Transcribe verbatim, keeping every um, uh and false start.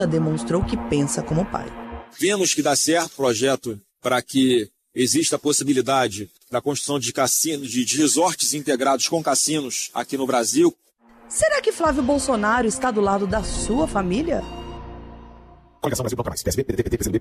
demonstrou que pensa como pai. Vemos que dá certo o projeto para que exista a possibilidade da construção de cassinos, de resorts integrados com cassinos aqui no Brasil. Será que Flávio Bolsonaro está do lado da sua família? Coligação Brasil, P S B, P D T, P C B,